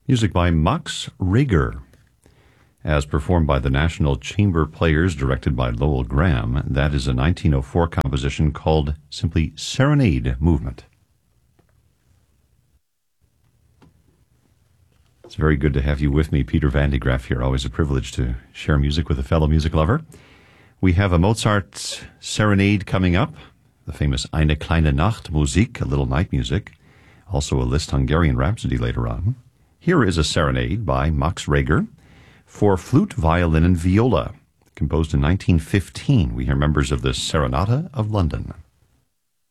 Music by Max Reger, as performed by the National Chamber Players, directed by Lowell Graham. That is a 1904 composition called simply Serenade Movement. It's very good to have you with me, Peter Van de Graaff here. Always a privilege to share music with a fellow music lover. We have a Mozart serenade coming up, the famous Eine kleine Nachtmusik, a little night music, also a Liszt Hungarian Rhapsody later on. Here is a serenade by Max Reger for flute, violin, and viola, composed in 1915. We hear members of the Serenata of London.